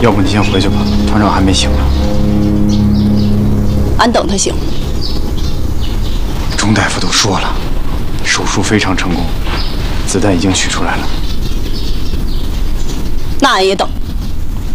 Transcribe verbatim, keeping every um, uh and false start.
要不你先回去吧，团长还没醒呢。 俺等他醒。 钟大夫都说了，手术非常成功，子弹已经取出来了。 那俺也等。